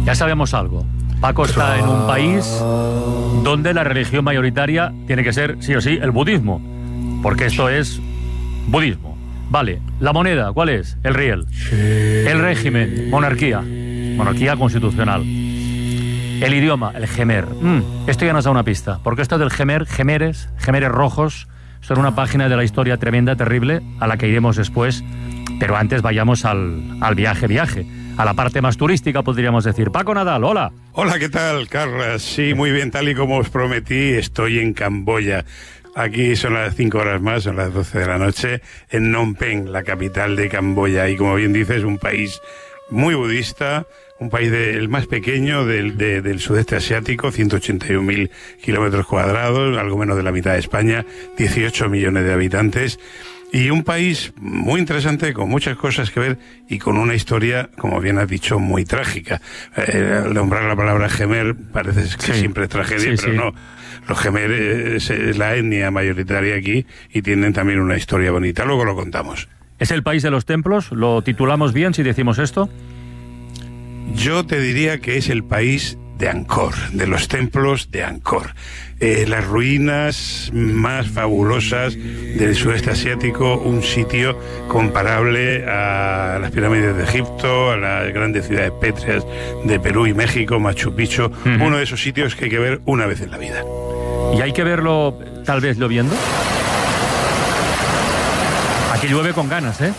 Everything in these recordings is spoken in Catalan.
Ya sabemos algo. Paco está en un país donde la religión mayoritaria tiene que ser, sí o sí, el budismo. Porque esto es budismo. Vale, la moneda, ¿cuál es? El riel. El régimen, monarquía. Monarquía constitucional. El idioma, el jemer. Esto ya nos da una pista. Porque esto del jemer, jemeres rojos, son una página de la historia tremenda, terrible, a la que iremos después. Pero antes vayamos al viaje. A la parte más turística, podríamos decir. Paco Nadal, hola. Hola, ¿qué tal, Carlas? Sí, muy bien, tal y como os prometí, estoy en Camboya. Aquí son las 5 horas más, son las 12 de la noche, en Phnom Penh, la capital de Camboya. Y como bien dices, un país muy budista, un país el más pequeño del sudeste asiático, 181.000 kilómetros cuadrados, algo menos de la mitad de España, 18 millones de habitantes. Y un país muy interesante, con muchas cosas que ver y con una historia, como bien has dicho, muy trágica. Al nombrar la palabra jemer parece que siempre es tragedia, pero no. Los jemer es la etnia mayoritaria aquí y tienen también una historia bonita. Luego lo contamos. ¿Es el país de los templos? ¿Lo titulamos bien si decimos esto? Yo te diría que es el país de Angkor, de los templos de Angkor. Las ruinas más fabulosas del sudeste asiático, un sitio comparable a las pirámides de Egipto, a las grandes ciudades pétreas de Perú y México, Machu Picchu, uno de esos sitios que hay que ver una vez en la vida. ¿Y hay que verlo, tal vez, lloviendo? Aquí llueve con ganas, ¿eh?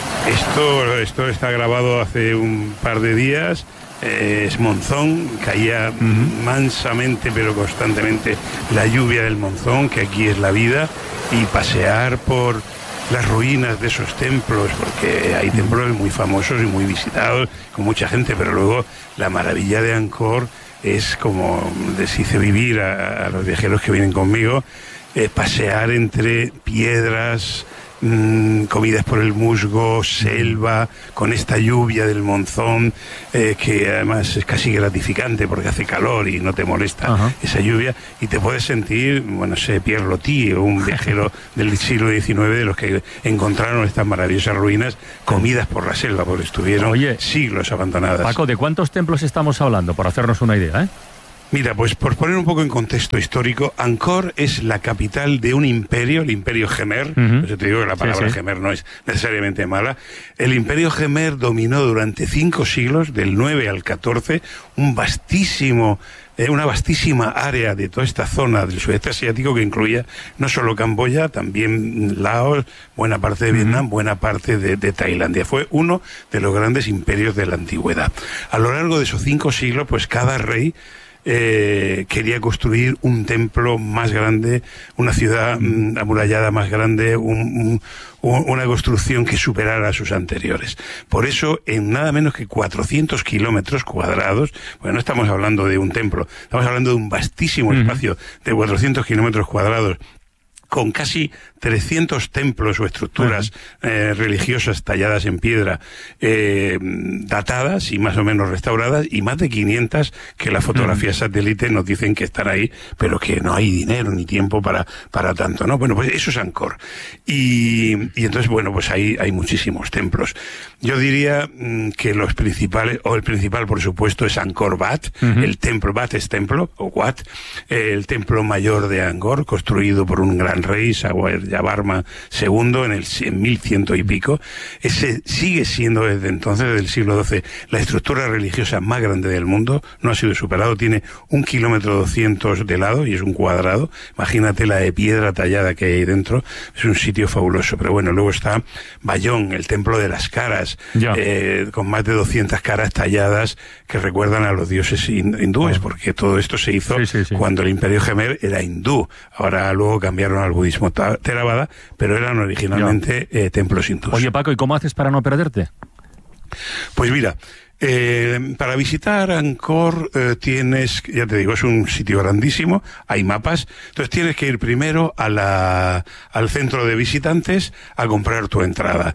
Esto está grabado hace un par de días. Es monzón, caía mansamente pero constantemente la lluvia del monzón, que aquí es la vida, y pasear por las ruinas de esos templos, porque hay templos muy famosos y muy visitados, con mucha gente, pero luego la maravilla de Angkor es, como les hice vivir a los viajeros que vienen conmigo, pasear entre piedras, comidas por el musgo, selva, con esta lluvia del monzón, que además es casi gratificante porque hace calor y no te molesta esa lluvia, y te puedes sentir, bueno, Pierre Loti, un viajero del siglo XIX, de los que encontraron estas maravillosas ruinas comidas por la selva, porque estuvieron siglos abandonadas. Paco, ¿de cuántos templos estamos hablando, por hacernos una idea, Mira, pues por poner un poco en contexto histórico, Angkor es la capital de un imperio, el Imperio Jemer. Yo te digo que la palabra Jemer no es necesariamente mala. El Imperio Jemer dominó durante 5 siglos, del 9 al 14, una vastísima área de toda esta zona del sudeste asiático, que incluía no solo Camboya, también Laos, buena parte de Vietnam, buena parte de Tailandia. Fue uno de los grandes imperios de la antigüedad. A lo largo de esos 5 siglos, pues cada rey quería construir un templo más grande, una ciudad amurallada más grande, una construcción que superara a sus anteriores. Por eso, en nada menos que 400 kilómetros cuadrados, bueno, no estamos hablando de un templo, estamos hablando de un vastísimo espacio de 400 kilómetros cuadrados, con casi 300 templos o estructuras religiosas talladas en piedra, datadas y más o menos restauradas, y más de 500 que las fotografías satélite nos dicen que están ahí, pero que no hay dinero ni tiempo para tanto, ¿no? Bueno, pues eso es Angkor. Y entonces, bueno, pues ahí hay muchísimos templos. Yo diría que los principales, o el principal, por supuesto, es Angkor Wat. El templo, Wat es templo, o Wat, el templo mayor de Angkor, construido por un gran rey, Yavarma II, en 1100 y pico. Ese sigue siendo desde entonces, desde el siglo XII, la estructura religiosa más grande del mundo. No ha sido superado, tiene 1,2 kilómetros de lado y es un cuadrado. Imagínate la de piedra tallada que hay ahí dentro. Es un sitio fabuloso. Pero bueno, luego está Bayón, el templo de las caras, con más de 200 caras talladas que recuerdan a los dioses hindúes, porque todo esto se hizo cuando el Imperio Jemer era hindú. Ahora luego cambiaron al budismo Theravada, pero eran originalmente templos hindúes. Oye, Paco, ¿y cómo haces para no perderte? Pues mira, para visitar Angkor tienes, ya te digo, es un sitio grandísimo, hay mapas, entonces tienes que ir primero al centro de visitantes a comprar tu entrada.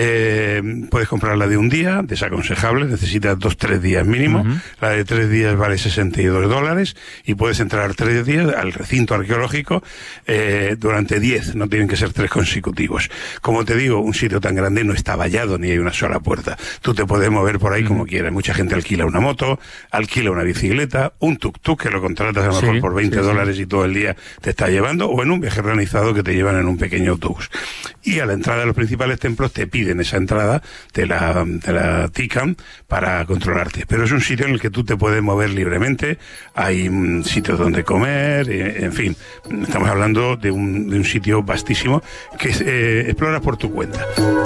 Puedes comprarla de un día, desaconsejable, necesitas 2-3 días mínimo. La de 3 días vale $62 y puedes entrar 3 días al recinto arqueológico durante 10, no tienen que ser 3 consecutivos. Como te digo, un sitio tan grande no está vallado ni hay una sola puerta. Tú te puedes mover por ahí como quiera. Mucha gente alquila una moto, alquila una bicicleta, un tuk-tuk que lo contratas a lo mejor por $20 y todo el día te está llevando, o en un viaje organizado que te llevan en un pequeño autobús. Y a la entrada de los principales templos te piden esa entrada, te la tican para controlarte. Pero es un sitio en el que tú te puedes mover libremente, hay sitios donde comer, en fin, estamos hablando de un sitio vastísimo que exploras por tu cuenta.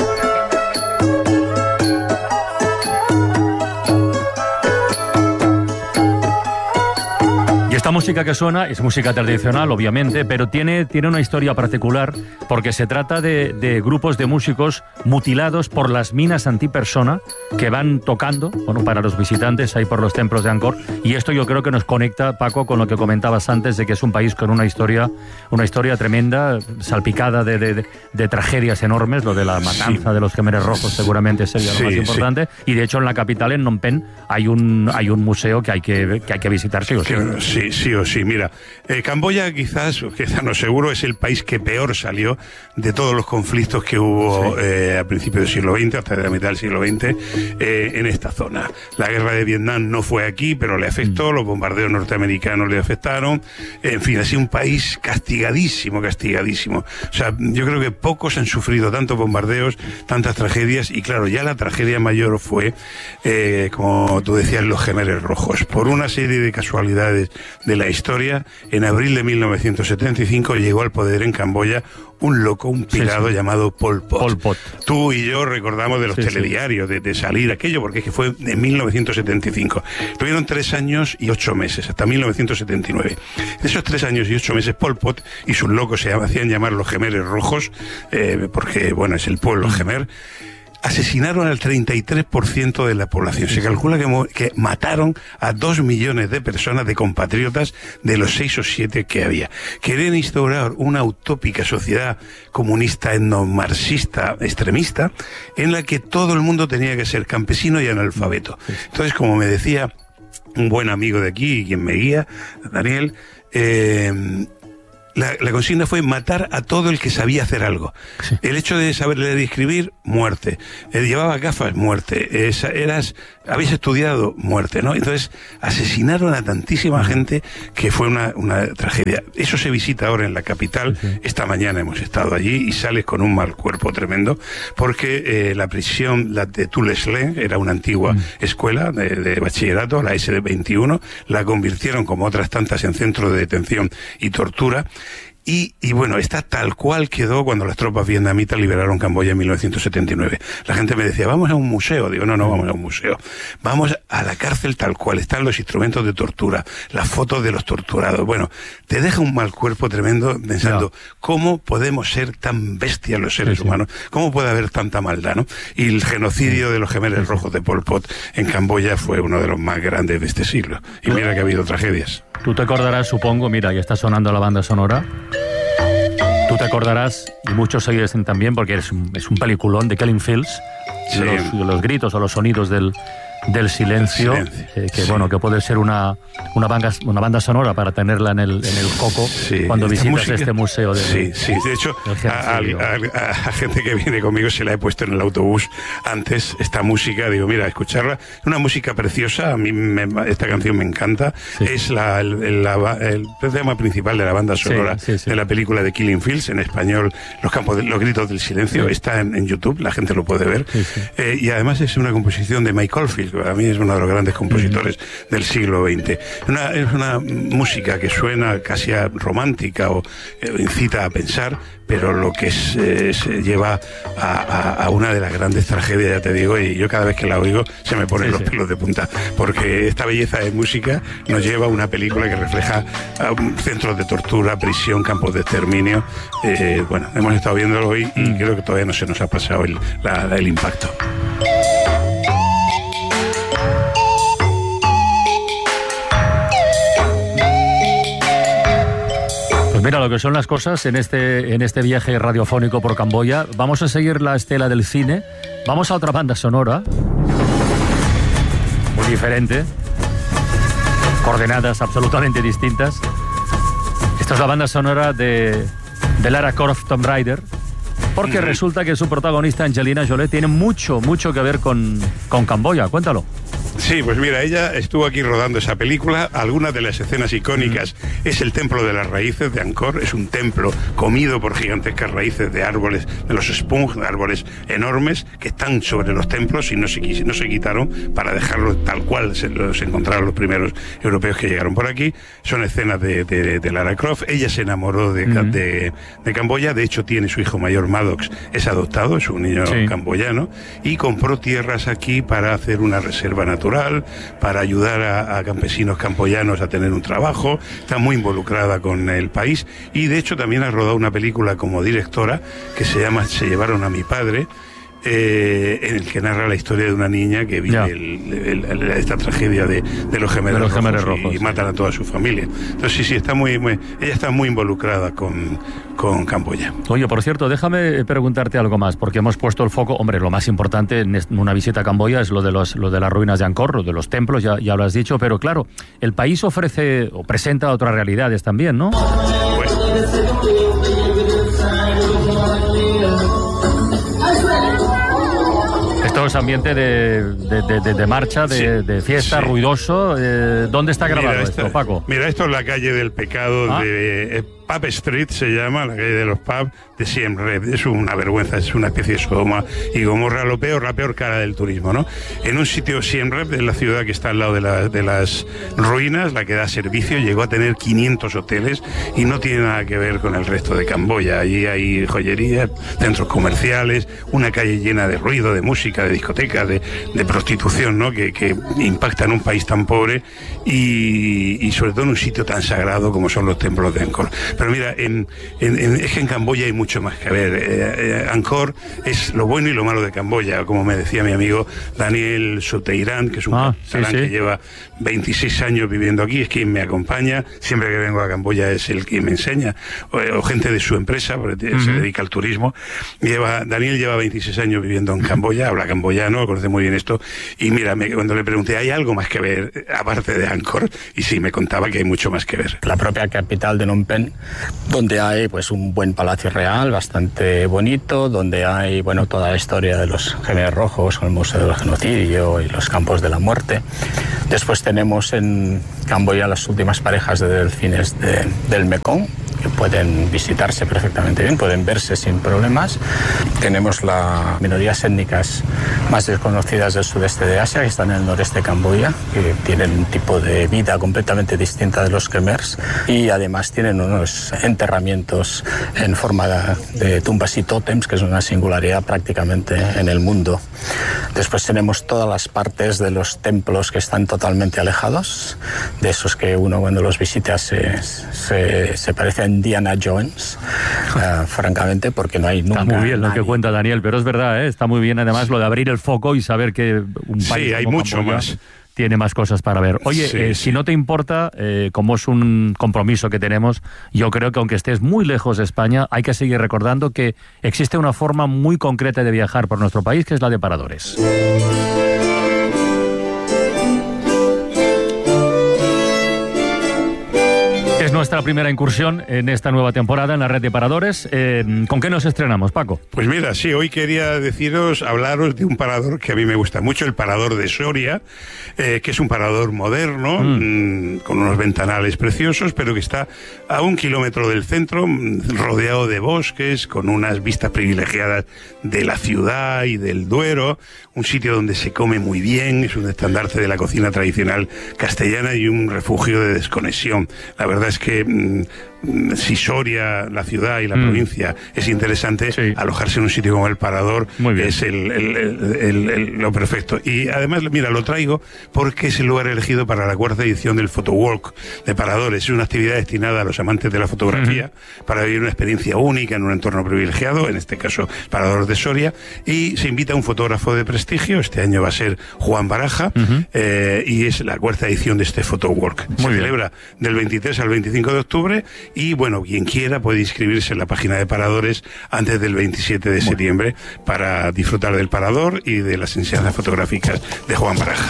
Esta música que suena es música tradicional, obviamente, pero tiene una historia particular porque se trata de grupos de músicos mutilados por las minas antipersona que van tocando, bueno, para los visitantes ahí por los templos de Angkor. Y esto yo creo que nos conecta, Paco, con lo que comentabas antes de que es un país con una historia tremenda, salpicada de tragedias enormes. Lo de la matanza de los Khmeres Rojos seguramente sería lo más importante. Y de hecho en la capital, en Phnom Penh, hay un museo que hay que visitar, sí o sí. Sí o sí, mira, Camboya quizás no seguro, es el país que peor salió de todos los conflictos que hubo a principios del siglo XX, hasta la mitad del siglo XX, en esta zona. La guerra de Vietnam no fue aquí, pero le afectó, los bombardeos norteamericanos le afectaron, en fin, ha sido un país castigadísimo. O sea, yo creo que pocos han sufrido tantos bombardeos, tantas tragedias, y claro, ya la tragedia mayor fue, como tú decías, los Khmeres Rojos. Por una serie de casualidades de la historia, en abril de 1975 llegó al poder en Camboya un loco, un pirado llamado Pol Pot. Pol Pot. Tú y yo recordamos de los telediarios, de salir aquello, porque es que fue en 1975. Tuvieron 3 años y 8 meses, hasta 1979. De esos 3 años y 8 meses, Pol Pot y sus locos se hacían llamar los Khmeres Rojos, porque, bueno, es el pueblo Khmer. Asesinaron al 33% de la población. Se calcula que mataron a 2 millones de personas, de compatriotas, de los 6 o 7 que había. Querían instaurar una utópica sociedad comunista etnomarxista extremista en la que todo el mundo tenía que ser campesino y analfabeto. Entonces, como me decía un buen amigo de aquí, quien me guía, Daniel, la consigna fue matar a todo el que sabía hacer algo. Sí. El hecho de saber leer y escribir, muerte. Llevaba gafas, muerte. Habéis estudiado, muerte, ¿no? Entonces, asesinaron a tantísima gente que fue una tragedia. Eso se visita ahora en la capital. Sí. Esta mañana hemos estado allí y sales con un mal cuerpo tremendo porque la prisión, la de Tulesle, era una antigua escuela de bachillerato, la SD21, la convirtieron, como otras tantas, en centro de detención y tortura. Y bueno, está tal cual quedó cuando las tropas vietnamitas liberaron Camboya en 1979. La gente me decía, vamos a un museo. Digo, no vamos a un museo. Vamos a la cárcel tal cual. Están los instrumentos de tortura, las fotos de los torturados. Bueno, te deja un mal cuerpo tremendo pensando, ¿cómo podemos ser tan bestias los seres humanos? ¿Cómo puede haber tanta maldad, no? Y el genocidio de los Khmeres Rojos de Pol Pot en Camboya fue uno de los más grandes de este siglo. Y mira que ha habido tragedias. Tú te acordarás, supongo, mira, ya está sonando la banda sonora. Tú te acordarás, y muchos seguidores también, porque es un peliculón de Killing Fields, de los gritos o los sonidos del silencio, bueno, que puede ser una banda sonora para tenerla en el coco cuando visitas música, este museo. De hecho, a gente que viene conmigo se la he puesto en el autobús antes, esta música, digo, mira, escucharla, es una música preciosa, a mí esta canción me encanta, es el tema principal de la banda sonora de la película de Killing Fields, en español, los gritos del silencio, está en YouTube, la gente lo puede ver, y además es una composición de Mike Oldfield, para mí es uno de los grandes compositores del siglo XX. Es una música que suena casi romántica o incita a pensar, pero lo que se lleva a una de las grandes tragedias, ya te digo, y yo cada vez que la oigo se me ponen los pelos de punta, porque esta belleza de música nos lleva a una película que refleja centros de tortura, prisión, campos de exterminio. Bueno, hemos estado viéndolo hoy y creo que todavía no se nos ha pasado el impacto. Mira lo que son las cosas en este viaje radiofónico por Camboya. Vamos a seguir la estela del cine. Vamos a otra banda sonora. Muy diferente. Coordenadas absolutamente distintas. Esta es la banda sonora de Lara Croft Tomb Raider. Porque resulta que su protagonista, Angelina Jolie, tiene mucho que ver con Camboya. Cuéntalo. Sí, pues mira, ella estuvo aquí rodando esa película. Algunas de las escenas icónicas es el templo de las raíces de Angkor. Es un templo comido por gigantescas raíces de árboles, de los spung, de árboles enormes que están sobre los templos y no se quitaron para dejarlos tal cual se los encontraron los primeros europeos que llegaron por aquí. Son escenas de Lara Croft. Ella se enamoró de Camboya. De hecho, tiene su hijo mayor, Maddox, es adoptado, es un niño camboyano, y compró tierras aquí para hacer una reserva natural, para ayudar a campesinos camboyanos a tener un trabajo. Está muy involucrada con el país y de hecho también ha rodado una película como directora que se llama Se llevaron a mi padre, en el que narra la historia de una niña que vive esta tragedia de los gemelos rojos y matan a toda su familia. Entonces sí, está ella está muy involucrada con Camboya. Oye, por cierto, déjame preguntarte algo más, porque hemos puesto el foco, hombre, lo más importante en una visita a Camboya es lo de las ruinas de Angkor, lo de los templos, ya lo has dicho, pero claro, el país ofrece o presenta otras realidades también, ¿no? Pues, esto es ambiente de marcha, de fiesta, ruidoso. ¿Dónde está grabado esto, Paco? Mira, esto es la calle del pecado de Pub Street, se llama, la calle de los pubs de Siem Reap. Es una vergüenza, es una especie de Sodoma y Gomorra, la peor cara del turismo, ¿no? En un sitio, Siem Reap, en la ciudad que está al lado de las ruinas, la que da servicio, llegó a tener 500 hoteles y no tiene nada que ver con el resto de Camboya. Allí hay joyerías, centros comerciales, una calle llena de ruido, de música, de discotecas, de prostitución, ¿no? Que impacta en un país tan pobre y sobre todo en un sitio tan sagrado como son los templos de Angkor. Pero mira, es que en Camboya hay mucho más que ver. Angkor es lo bueno y lo malo de Camboya, como me decía mi amigo Daniel Soteirán, que es un catalán que lleva 26 años viviendo aquí, es quien me acompaña. Siempre que vengo a Camboya es el que me enseña, o gente de su empresa, porque se dedica al turismo. Daniel lleva 26 años viviendo en Camboya, habla camboyano, conoce muy bien esto, y mira, cuando le pregunté, ¿hay algo más que ver aparte de Angkor? Y sí, me contaba que hay mucho más que ver. La propia capital de Phnom Penh, donde hay pues un buen palacio real, bastante bonito, donde hay toda la historia de los Khmer Rojos, el Museo del Genocidio y los campos de la muerte. Después tenemos en Camboya las últimas parejas de delfines del Mekong, que pueden visitarse perfectamente bien, pueden verse sin problemas. Tenemos las minorías étnicas más desconocidas del sudeste de Asia, que están en el noreste de Camboya, que tienen un tipo de vida completamente distinta de los Khmers y además tienen unos enterramientos en forma de tumbas y tótems, que es una singularidad prácticamente en el mundo. Después tenemos todas las partes de los templos que están totalmente alejados, de esos que uno cuando los visita se parece a Indiana Jones, francamente, porque no hay nunca. Está muy bien lo que cuenta Daniel, pero es verdad, está muy bien además lo de abrir el foco y saber que un país hay mucho Camboya más. Tiene más cosas para ver. Oye, si no te importa, como es un compromiso que tenemos, yo creo que aunque estés muy lejos de España, hay que seguir recordando que existe una forma muy concreta de viajar por nuestro país, que es la de paradores. Es nuestra primera incursión en esta nueva temporada en la red de paradores. ¿Con qué nos estrenamos, Paco? Pues mira, sí, hoy quería hablaros de un parador que a mí me gusta mucho, el parador de Soria, que es un parador moderno, con unos ventanales preciosos, pero que está a 1 kilómetro del centro, rodeado de bosques, con unas vistas privilegiadas de la ciudad y del Duero, un sitio donde se come muy bien, es un estandarte de la cocina tradicional castellana y un refugio de desconexión. La verdad es que si Soria, la ciudad y la provincia es interesante, alojarse en un sitio como el Parador es lo perfecto. Y además, mira, lo traigo porque es el lugar elegido para la 4ª edición del Photowalk de Paradores. Es una actividad destinada a los amantes de la fotografía para vivir una experiencia única en un entorno privilegiado, en este caso Parador de Soria, y se invita a un fotógrafo de prestigio. Este año va a ser Juan Baraja, y es la 4ª edición de este Photowalk. Se celebra del 23 al 25 de octubre y, bueno, quien quiera puede inscribirse en la página de Paradores antes del 27 de septiembre para disfrutar del Parador y de las enseñanzas fotográficas de Juan Baraja.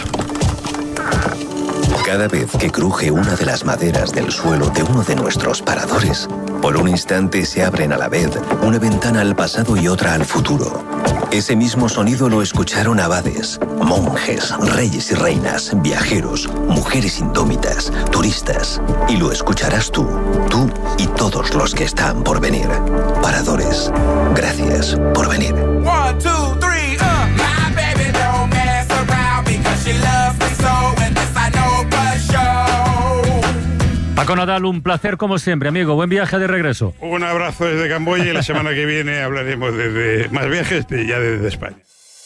Cada vez que cruje una de las maderas del suelo de uno de nuestros paradores, por un instante se abren a la vez una ventana al pasado y otra al futuro. Ese mismo sonido lo escucharon abades, monjes, reyes y reinas, viajeros, mujeres indómitas, turistas. Y lo escucharás tú y todos los que están por venir. Paradores, gracias por venir. 1, 2, 3, my baby don't mess around because she loves me so, and this I know for sure. Paco Nadal, un placer como siempre, amigo. Buen viaje de regreso. Un abrazo desde Camboya y la semana que viene hablaremos de más viajes ya desde España.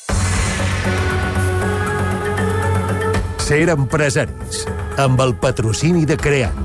Ser empresaris, amb el patrocini de Creant.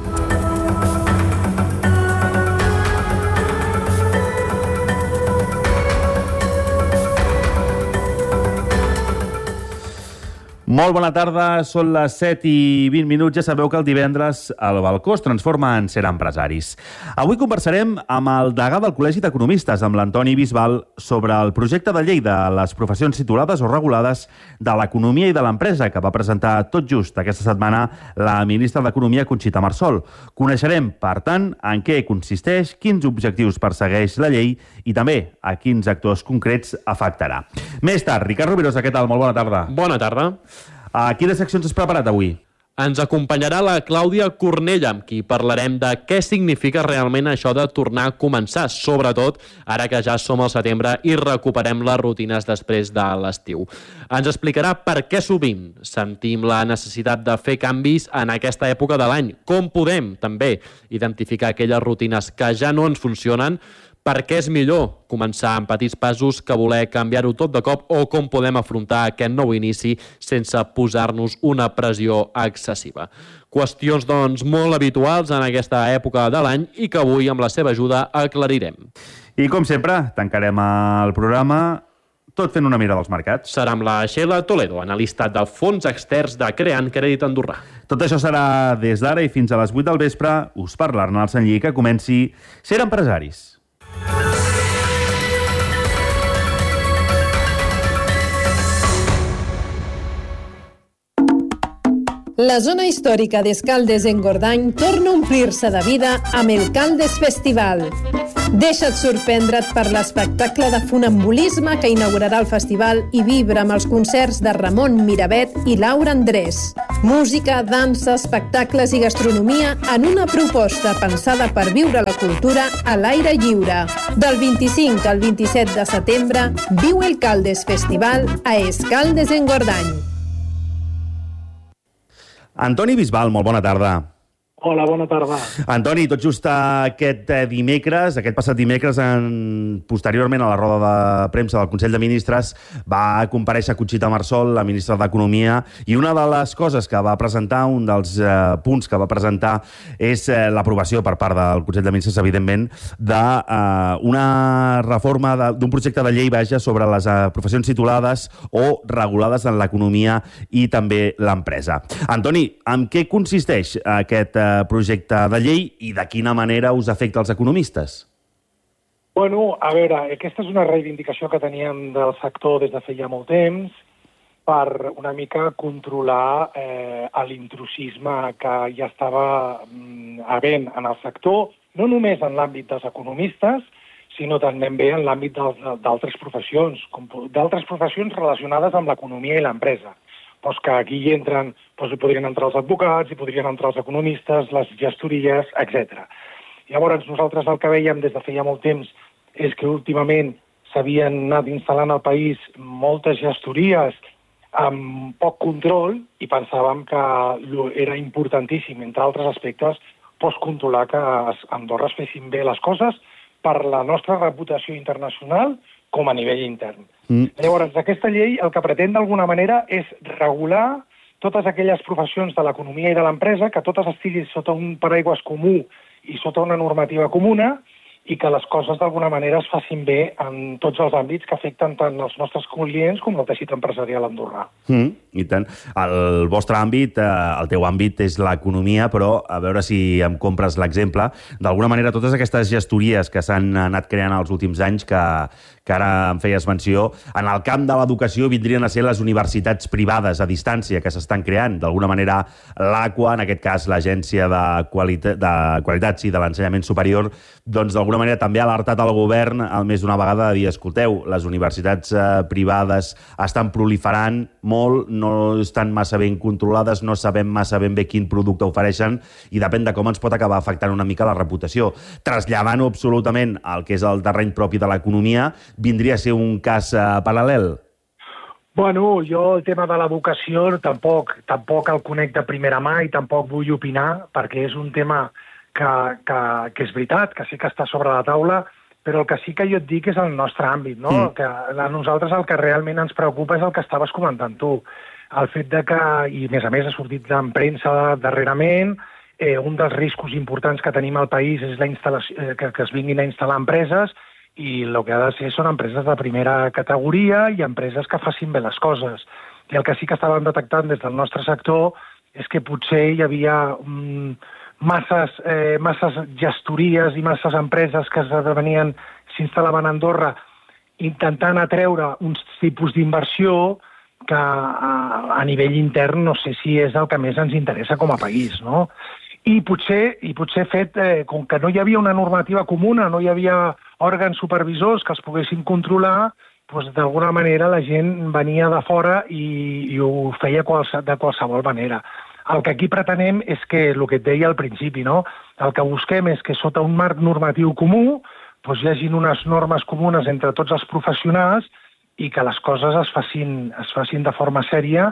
Molt bona tarda, són les 7:20. Ja sabeu que el divendres el balcó es transforma en Ser empresaris. Avui conversarem amb el degà del Col·legi d'Economistes, amb l'Antoni Bisbal, sobre el projecte de llei de les professions titulades o regulades de l'economia i de l'empresa, que va presentar tot just aquesta setmana la ministra d'Economia, Conxita Marsol. Coneixerem, per tant, en què consisteix, quins objectius persegueix la llei i també a quins actors concrets afectarà. Més tard, Ricard Rovirosa, què tal? Molt bona tarda. Bona tarda. A quines seccions has preparat avui? Ens acompanyarà la Clàudia Cornella, amb qui parlarem de què significa realment això de tornar a començar, sobretot ara que ja som al setembre i recuperem les rutines després de l'estiu. Ens explicarà per què sovint sentim la necessitat de fer canvis en aquesta època de l'any, com podem també identificar aquelles rutines que ja no ens funcionen, per què és millor començar amb petits passos que voler canviar-ho tot de cop o com podem afrontar aquest nou inici sense posar-nos una pressió excessiva. Qüestions, doncs, molt habituals en aquesta època de l'any i que avui, amb la seva ajuda, aclarirem. I, com sempre, tancarem el programa tot fent una mira dels mercats. Serà amb la Sheila Toledo, analista de fons externs de Creant Crèdit Andorrà. Tot això serà des d'ara i fins a les 8 del vespre. Us parla Arnald Sanllí, que comenci Ser empresaris. La zona històrica d'Escaldes-Engordany torna a omplir-se de vida amb el Caldes Festival. Deixa't sorprendre't per l'espectacle de funambulisme que inaugurarà el festival i vibra amb els concerts de Ramon Miravet i Laura Andrés. Música, dansa, espectacles i gastronomia en una proposta pensada per viure la cultura a l'aire lliure. Del 25 al 27 de setembre, viu el Caldes Festival a Escaldes-Engordany. Antoni Bisbal, molt bona tarda. Hola, bona tarda. Antoni, tot just aquest passat dimecres, posteriorment a la roda de premsa del Consell de Ministres, va comparèixer Conxita Marsol, la ministra d'Economia, i una de les coses que va presentar, un dels punts que va presentar, és l'aprovació per part del Consell de Ministres, evidentment, d'una reforma, d'un projecte de llei, sobre les professions titulades o regulades en l'economia i també l'empresa. Antoni, en què consisteix aquest projecte de llei i de quina manera us afecta als economistes? Bueno, a veure, aquesta és una reivindicació que teníem del sector des de feia molt temps per una mica controlar l'intrusisme que ja estava havent en el sector, no només en l'àmbit dels economistes, sinó també en l'àmbit d'altres professions, d'altres professions relacionades amb l'economia i l'empresa. Doncs que aquí hi entren, hi podrien entrar els advocats, hi podrien entrar els economistes, les gestories, etc. Llavors, nosaltres el que veiem des de feia molt temps és que últimament s'havien anat instal·lant al país moltes gestories amb poc control i pensàvem que era importantíssim, entre altres aspectes, controlar que a Andorra es fessin bé les coses per la nostra reputació internacional com a nivell intern. Llavors, aquesta llei el que pretén d'alguna manera és regular totes aquelles professions de l'economia i de l'empresa, que totes estiguin sota un paraigües comú i sota una normativa comuna i que les coses d'alguna manera es facin bé en tots els àmbits que afecten tant els nostres clients com el teixit empresarial andorrà. I tant. El vostre àmbit, el teu àmbit és l'economia, però a veure si em compres l'exemple. D'alguna manera, totes aquestes gestories que s'han anat creant els últims anys, que ara em feies menció, en el camp de l'educació vindrien a ser les universitats privades a distància que s'estan creant. D'alguna manera, l'AQUA, en aquest cas l'Agència de Qualitats i de l'Ensenyament Superior, doncs d'alguna d'alguna manera també ha alertat el govern al més d'una vegada de dir, escolteu, les universitats privades estan proliferant molt, no estan massa ben controlades, no sabem massa ben bé quin producte ofereixen i depèn de com ens pot acabar afectant una mica la reputació. Traslladant-ho absolutament al que és el terreny propi de l'economia, vindria a ser un cas paral·lel? Bueno, jo el tema de l'educació tampoc el conec de primera mà i tampoc vull opinar, perquè és un tema que és veritat, que sí que està sobre la taula, però el que sí que jo et dic és el nostre àmbit, no? Que a nosaltres el que realment ens preocupa és el que estaves comentant tu. El fet de que, i a més ha sortit en premsa darrerament, un dels riscos importants que tenim al país és la instal·lació, que es vinguin a instal·lar empreses, i el que ha de ser són empreses de primera categoria i empreses que facin bé les coses. I el que sí que estàvem detectant des del nostre sector és que potser hi havia masses gestories i masses empreses que s'instal·laven a Andorra intentant atreure uns tipus d'inversió que a nivell intern no sé si és el que més ens interessa com a país, no? I potser fet, com que no hi havia una normativa comuna, no hi havia òrgans supervisors que els poguessin controlar, doncs d'alguna manera la gent venia de fora i ho feia de qualsevol manera. El que aquí pretenem és que, el que et deia al principi, no? El que busquem és que sota un marc normatiu comú doncs hi hagi unes normes comunes entre tots els professionals i que les coses es facin de forma sèria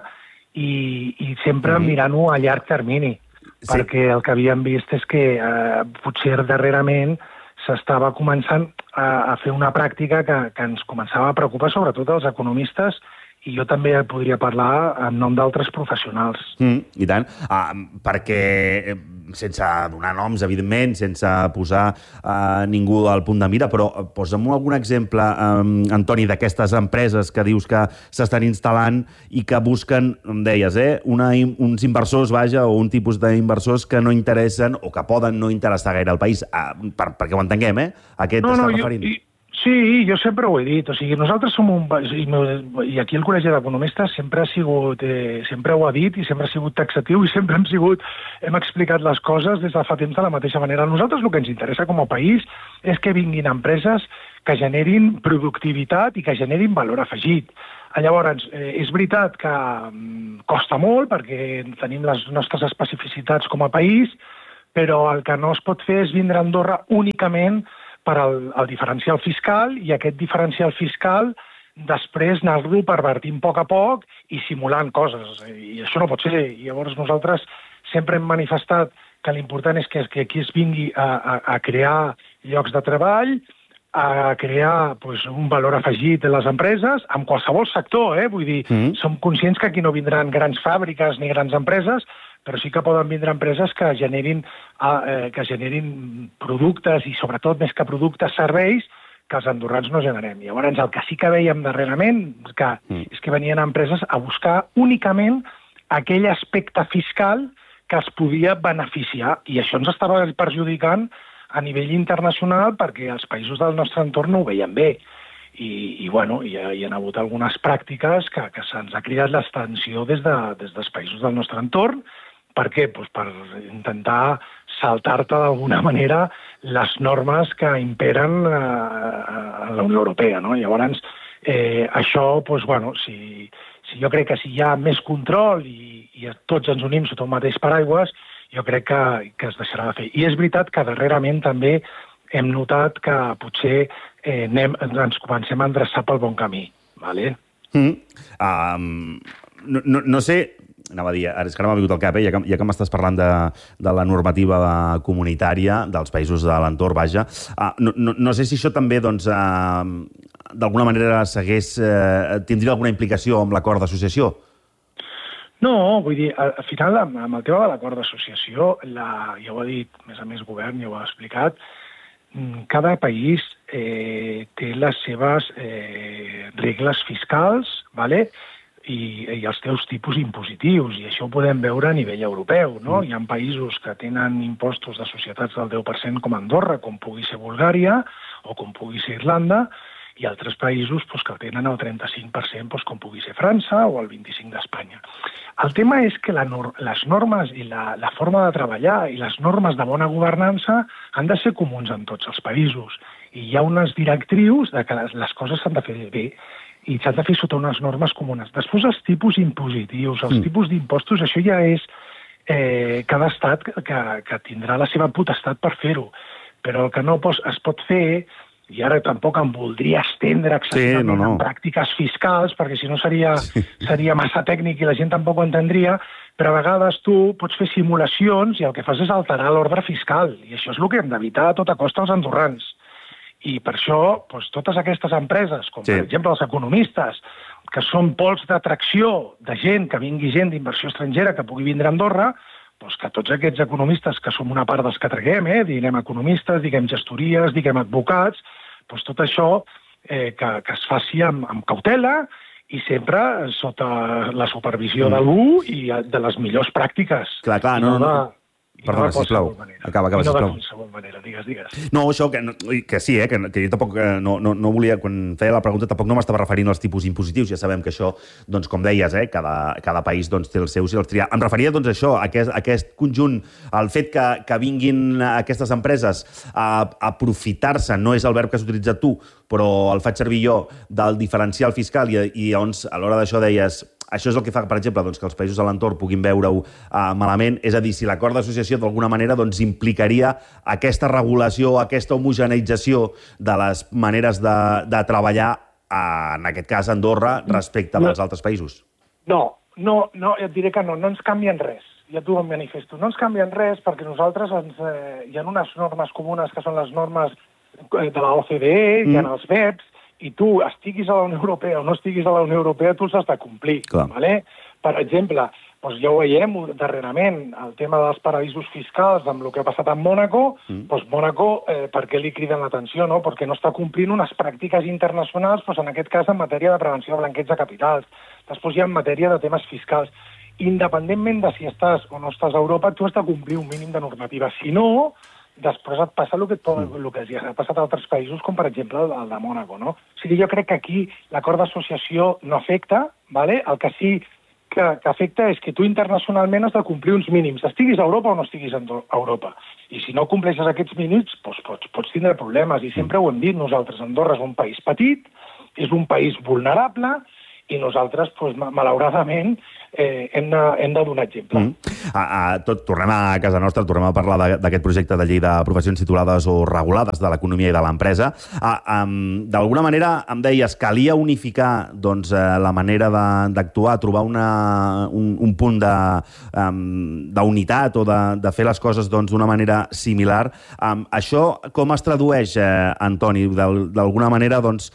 i sempre mirant-ho a llarg termini. Sí. Perquè el que havíem vist és que potser darrerament s'estava començant a fer una pràctica que ens començava a preocupar, sobretot els economistes, i jo també podria parlar en nom d'altres professionals. I tant, perquè, sense donar noms, evidentment, sense posar ningú al punt de mira, però posa'm algun exemple, Antoni, d'aquestes empreses que dius que s'estan instal·lant i que busquen, em deies, uns inversors, o un tipus d'inversors que no interessen o que poden no interessar gaire al país, perquè ho entenguem, a què t'estàs referint? Sí, jo sempre ho he dit. O sigui, nosaltres som i aquí el Col·legi d'Economistes sempre ha sigut, sempre ho ha dit i sempre ha sigut taxatiu i sempre hem explicat les coses des de fa temps de la mateixa manera. A nosaltres el que ens interessa com a país és que vinguin empreses que generin productivitat i que generin valor afegit. Llavors, és veritat que costa molt perquè tenim les nostres especificitats com a país, però el que no es pot fer és vindre a Andorra únicament per al diferencial fiscal i aquest diferencial fiscal després anar-lo pervertint a poc i simulant coses. I això no pot ser. I llavors nosaltres sempre hem manifestat que l'important és que aquí es vingui a crear llocs de treball, a crear un valor afegit en les empreses, en qualsevol sector, vull dir, som conscients que aquí no vindran grans fàbriques ni grans empreses, però sí que poden vindre empreses que generin productes i, sobretot, més que productes, serveis que els andorrans no generem. Llavors, el que sí que veiem darrerament és que venien empreses a buscar únicament aquell aspecte fiscal que es podia beneficiar, i això ens estava perjudicant a nivell internacional perquè els països del nostre entorn no ho veien bé. I hi ha hagut algunes pràctiques que se'ns ha cridat l'atenció des dels països del nostre entorn. Per què? Per intentar saltar-te d'alguna manera les normes que imperen a la Unió Europea, no? Llavors, això, si jo crec que si hi ha més control i tots ens unim sota un mateix paraigües, jo crec que es deixarà de fer. I és veritat que darrerament també hem notat que potser ens comencem a endreçar pel bon camí. Vale? No sé, anava a dir, és que no m'ha vingut al cap, ja que m'estàs parlant de la normativa comunitària dels països de l'entorn, vaja. No sé si això també, d'alguna manera tindria alguna implicació amb l'acord d'associació. No, vull dir, al final, amb el tema de l'acord d'associació, ja ho ha dit, més a més, govern, ja ho ha explicat, cada país té les seves regles fiscals, ¿vale? I els teus tipus impositius, i això ho podem veure a nivell europeu, no? Hi ha països que tenen impostos de societats del 10% com Andorra, com pugui ser Bulgària o com pugui ser Irlanda, i altres països doncs, que tenen el 35%, doncs, com pugui ser França o el 25% d'Espanya. El tema és que les normes i la forma de treballar i les normes de bona governança han de ser comuns en tots els països. I hi ha unes directrius de que les coses s'han de fer bé i s'han de fer sota unes normes comunes. Després, els tipus impositius, els tipus d'impostos, això ja és cada estat que tindrà la seva potestat per fer-ho. Però el que no es pot fer, i ara tampoc em voldria estendre excessivament en pràctiques fiscals, perquè si no seria massa tècnic i la gent tampoc ho entendria, però a vegades tu pots fer simulacions i el que fas és alterar l'ordre fiscal, i això és el que hem d'evitar a tota costa els andorrans. I per això, doncs, totes aquestes empreses, com per exemple els economistes, que són pols d'atracció de gent, que vingui gent d'inversió estrangera que pugui vindre a Andorra, doncs que tots aquests economistes, que som una part dels que traguem, diguem economistes, diguem gestories, diguem advocats, doncs tot això que es faci amb cautela i sempre sota la supervisió d'algú i de les millors pràctiques. Clar, no. Perdona, sisplau. Acaba, sisplau. No de qualsevol manera, digues. No, això, que sí, que jo tampoc no volia, quan feia la pregunta, tampoc no m'estava referint als tipus impositius. Ja sabem que això, doncs, com deies, cada país doncs, té els seus i els tria. Em referia, doncs, a això, a aquest conjunt, al fet que vinguin aquestes empreses a aprofitar-se, no és el verb que has utilitzat tu, però el faig servir jo, del diferencial fiscal, i llavors, a l'hora d'això deies, això és el que fa, per exemple, doncs, que els països de l'entorn puguin veure-ho malament. És a dir, si l'acord d'associació d'alguna manera doncs, implicaria aquesta regulació, aquesta homogeneïtzació de les maneres de treballar, en aquest cas a Andorra, respecte als altres països. No, et diré que no ens canvien res. Ja t'ho manifesto. No ens canvien res perquè nosaltres hi ha unes normes comunes que són les normes de la OCDE, hi ha els BEPS, i tu estiguis a la Unió Europea o no estiguis a la Unió Europea, tu els has de complir. Vale? Per exemple, doncs ja ho veiem darrerament, el tema dels paradisos fiscals, amb el que ha passat amb Mònaco, doncs Mònaco, per què li criden l'atenció? No? Perquè no està complint unes pràctiques internacionals, doncs en aquest cas en matèria de prevenció de blanqueig de capitals. Després hi ha en matèria de temes fiscals. Independentment de si estàs o no estàs a Europa, tu has de complir un mínim de normativa. Si no, després et passa el que ja ha passat a altres països, com per exemple el de Mònaco, no? O sigui, jo crec que aquí l'acord d'associació no afecta, ¿vale? El que sí que afecta és que tu internacionalment has de complir uns mínims, estiguis a Europa o no estiguis a Europa. I si no compleixes aquests mínims, doncs pots tindre problemes. I sempre ho hem dit nosaltres, Andorra és un país petit, és un país vulnerable, i nosaltres, doncs, malauradament, hem de donar exemple. Tornem a casa nostra, tornem a parlar d'aquest projecte de llei de professions titulades o regulades de l'economia i de l'empresa. D'alguna manera, em deies, calia unificar doncs, la manera d'actuar, trobar un punt d'unitat o de fer les coses d'una manera similar. Això com es tradueix, Antoni? D'alguna manera, doncs,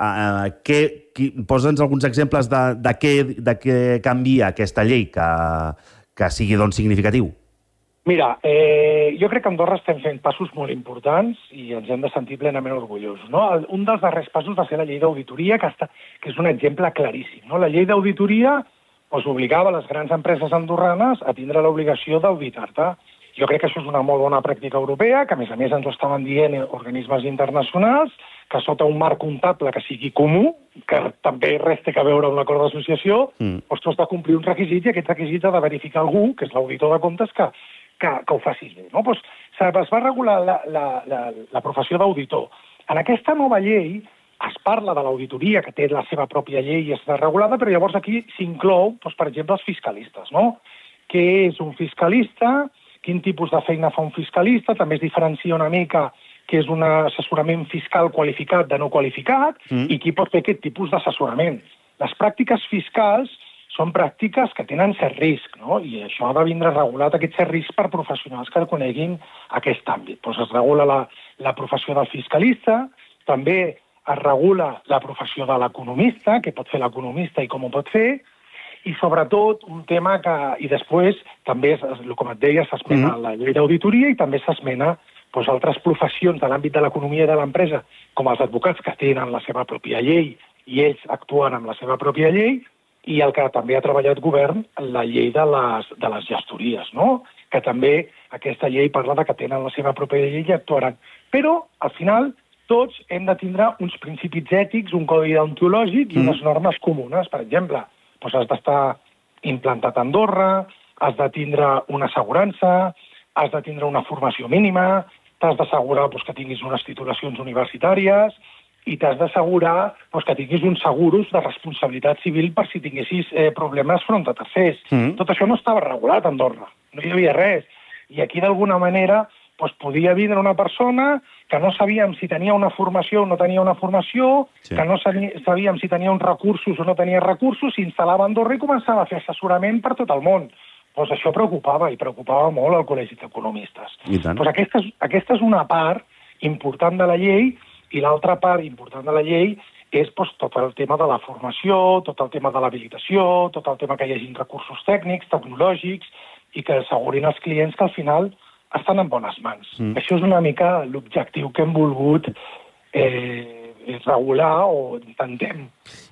posa'ns alguns exemples de què canvia aquesta llei que sigui doncs, significatiu. Mira, jo crec que a Andorra estem fent passos molt importants i ens hem de sentir plenament orgullosos. No? Un dels darrers passos va ser la llei d'auditoria, que és un exemple claríssim. No? La llei d'auditoria obligava les grans empreses andorranes a tindre l'obligació d'auditar-te. Jo crec que això és una molt bona pràctica europea, que a més ens ho estaven dient organismes internacionals, que sota un marc comptable que sigui comú, que també res té a veure amb l'acord d'associació, doncs tu has de complir un requisit i aquest requisit ha de verificar algú, que és l'auditor de comptes, que ho facis bé. No? Doncs es va regular la professió d'auditor. En aquesta nova llei es parla de l'auditoria, que té la seva pròpia llei i està regulada, però llavors aquí s'inclou, doncs, per exemple, els fiscalistes. No? Què és un fiscalista? Quin tipus de feina fa un fiscalista? També es diferencia una mica que és un assessorament fiscal qualificat de no qualificat i qui pot fer aquest tipus d'assessorament. Les pràctiques fiscals són pràctiques que tenen cert risc, no? I això ha de vindre regulat, aquest cert risc, per professionals que coneguin aquest àmbit. Doncs es regula la professió del fiscalista, també es regula la professió de l'economista, què pot fer l'economista i com ho pot fer, i sobretot un tema que, i després també, com et deia, s'esmena la llei d'auditoria i també s'esmena altres professions de l'àmbit de l'economia i de l'empresa, com els advocats, que tenen la seva pròpia llei i ells actuen amb la seva pròpia llei, i el que també ha treballat govern, la llei de les gestories, no? Que també aquesta llei parla de que tenen la seva pròpia llei i actuaran. Però, al final, tots hem de tindre uns principis ètics, un codi deontològic i unes normes comunes. Per exemple, doncs has d'estar implantat a Andorra, has de tindre una assegurança, has de tindre una formació mínima, t'has d'assegurar que tinguis unes titulacions universitàries i t'has d'assegurar que tinguis uns seguros de responsabilitat civil per si tinguessis problemes front a tercers. Tot això no estava regulat a Andorra, no hi havia res. I aquí, d'alguna manera, podia vindre una persona que no sabíem si tenia una formació o no tenia una formació, que no sabíem si tenia uns recursos o no tenia recursos, s'instal·lava a Andorra i començava a fer assessorament per tot el món. Doncs això preocupava, i preocupava molt al Col·legi d'Economistes. Doncs aquesta és una part important de la llei, i l'altra part important de la llei és tot el tema de la formació, tot el tema de l'habilitació, tot el tema que hi hagi recursos tècnics, tecnològics, i que assegurin als clients que al final estan en bones mans. Això és una mica l'objectiu que hem volgut regular, o intentem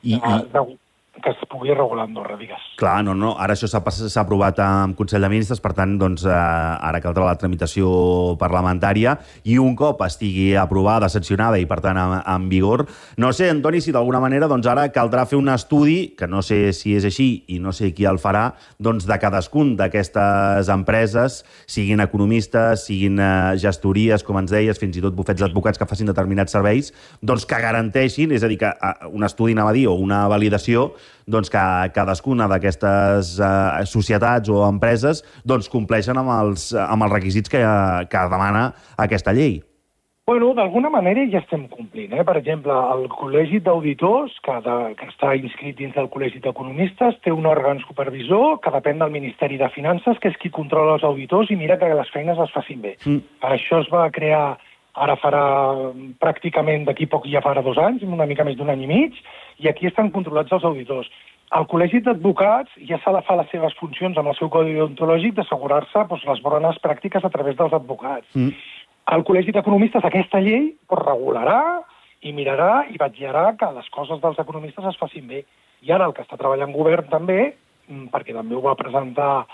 que es pugui regular a Andorra, digues. Clar, no. Ara això s'ha aprovat en Consell de Ministres, per tant, doncs, ara caldrà la tramitació parlamentària, i un cop estigui aprovada, sancionada i, per tant, en vigor, no sé, Antoni, si d'alguna manera doncs, ara caldrà fer un estudi, que no sé si és així i no sé qui el farà, doncs, de cadascun d'aquestes empreses, siguin economistes, siguin gestories, com ens deies, fins i tot bufets d'advocats que facin determinats serveis, doncs que garanteixin, és a dir, que un estudi, anava a dir, o una validació, doncs que cadascuna d'aquestes societats o empreses doncs compleixen amb els requisits que demana aquesta llei. Bueno, d'alguna manera ja estem complint. Per exemple, el Col·legi d'Auditors, que està inscrit dins del Col·legi d'Economistes, té un òrgan supervisor que depèn del Ministeri de Finances, que és qui controla els auditors i mira que les feines es facin bé. Això es va crear, ara farà pràcticament d'aquí poc, ja farà 2 anys, una mica més d'un any i mig, i aquí estan controlats els auditors. El Col·legi d'Advocats ja s'ha de fer les seves funcions amb el seu codi deontològic d'assegurar-se les bones pràctiques a través dels advocats. El Col·legi d'Economistes, aquesta llei, regularà i mirarà i vetllarà que les coses dels economistes es facin bé. I ara el que està treballant govern també, perquè també ho va presentar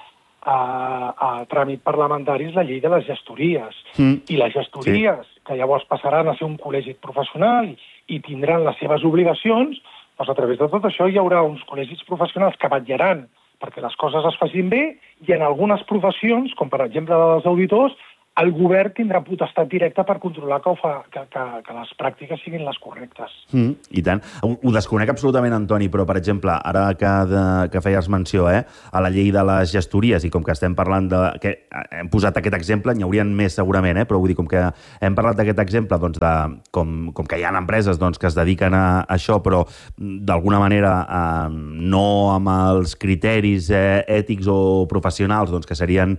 a tràmit parlamentari, és la llei de les gestories. I les gestories, que llavors passaran a ser un col·legi professional i tindran les seves obligacions, doncs a través de tot això hi haurà uns col·legis professionals que vetllaran perquè les coses es facin bé, i en algunes professions, com per exemple dels auditors, el govern tindrà potestat directa per controlar que les pràctiques siguin les correctes. I tant. Ho desconec absolutament, Antoni, però, per exemple, ara que feies menció a la llei de les gestories, i com que estem parlant que hem posat aquest exemple, n'hi haurien més segurament, però vull dir, com que hem parlat d'aquest exemple, doncs, com que hi ha empreses que es dediquen a això, però d'alguna manera no amb els criteris ètics o professionals que serien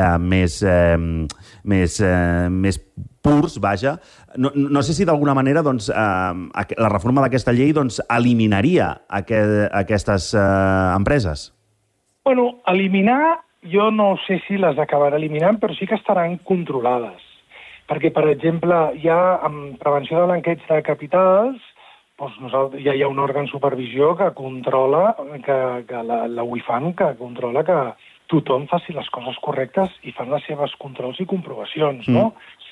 més purs, vaja. No sé si d'alguna manera la reforma d'aquesta llei eliminaria aquestes empreses. Bueno, eliminar, jo no sé si les acabarà eliminant, però sí que estaran controlades. Perquè, per exemple, ja en prevenció de blanqueig de capitals, ja hi ha un òrgan supervisió que controla, que la UIFAM, que controla que tothom faci les coses correctes i fan les seves controls i comprovacions, no?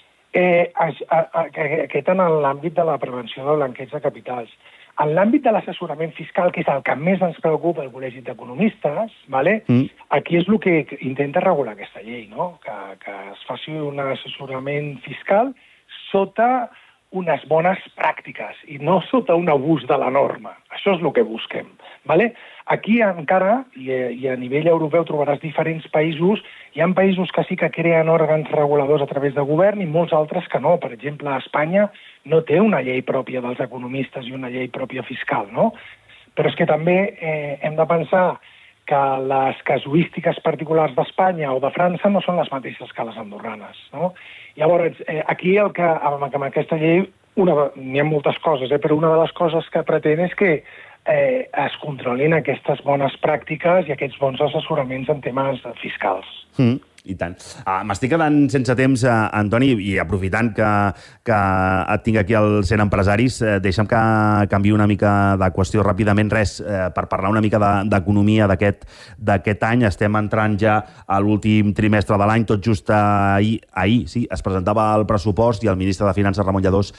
Aquest en l'àmbit de la prevenció de blanqueig de capitals. En l'àmbit de l'assessorament fiscal, que és el que més ens preocupa el Col·legi d'Economistes, aquí és el que intenta regular aquesta llei, no? Que es faci un assessorament fiscal sota unes bones pràctiques i no sota un abús de la norma. Això és el que busquem. Aquí encara, i a nivell europeu trobaràs diferents països, hi ha països que sí que creen òrgans reguladors a través de govern i molts altres que no. Per exemple, Espanya no té una llei pròpia dels economistes i una llei pròpia fiscal, no? Però és que també hem de pensar que les casuístiques particulars d'Espanya o de França no són les mateixes que les andorranes, no? Llavors, aquí amb aquesta llei n'hi ha moltes coses, però una de les coses que pretén és que es controlin aquestes bones pràctiques i aquests bons assessoraments en temes fiscals. I tant. M'estic quedant sense temps, Antoni, i aprofitant que et tinc aquí al 100 Empresaris, deixa'm que canviï una mica de qüestió ràpidament. Res, per parlar una mica d'economia d'aquest any. Estem entrant ja a l'últim trimestre de l'any. Tot just ahir, sí, es presentava el pressupost i el ministre de Finances, Ramon Lladós,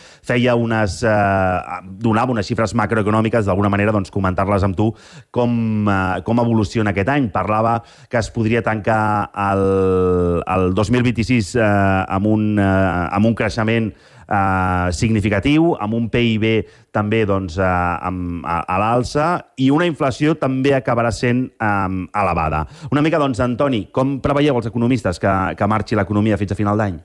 donava unes xifres macroeconòmiques, d'alguna manera, doncs, comentar-les amb tu, com evoluciona aquest any. Parlava que es podria tancar el 2026 amb un creixement significatiu, amb un PIB també doncs, a l'alça, i una inflació també acabarà sent elevada. Una mica, doncs, Antoni, com preveieu els economistes que marxi l'economia fins a final d'any?